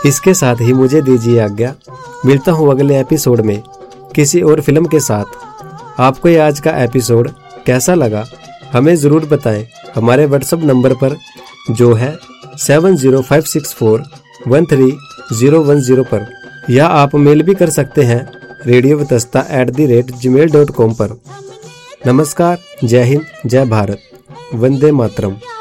इसके साथ ही मुझे दीजिए आज्ञा। मिलता हूँ अगले एपिसोड में किसी और फिल्म के साथ। आपको ये आज का एपिसोड कैसा लगा हमें ज़रूर बताएं हमारे व्हाट्सएप नंबर पर, जो है 7056413010 पर, या आप मेल भी कर सकते हैं radiovitasta@gmail.com पर। नमस्कार, जय हिंद, जय भारत, वंदे मातरम।